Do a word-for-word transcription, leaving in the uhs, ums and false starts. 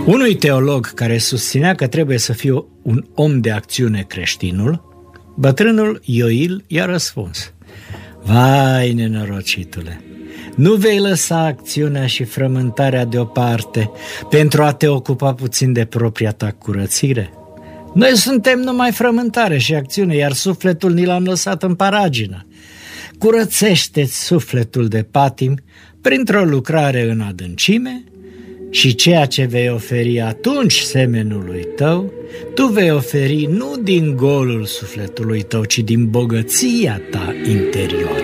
Unui teolog care susținea că trebuie să fie un om de acțiune creștinul, bătrânul Ioil i-a răspuns: vai, nenorocitule, nu vei lăsa acțiunea și frământarea deoparte pentru a te ocupa puțin de propria ta curățire? Noi suntem numai frământare și acțiune, iar sufletul ni l-am lăsat în paragină. Curățește-ți sufletul de patim printr-o lucrare în adâncime și ceea ce vei oferi atunci semenului tău, tu vei oferi nu din golul sufletului tău, ci din bogăția ta interioară.